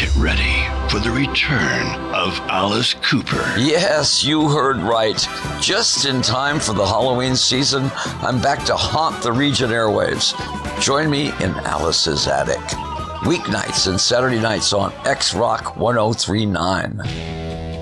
Get ready for the return of Alice Cooper. Yes, you heard right. Just in time for the Halloween season, I'm back to haunt the Regent airwaves. Join me in Alice's Attic. Weeknights and Saturday nights on X Rock 1039.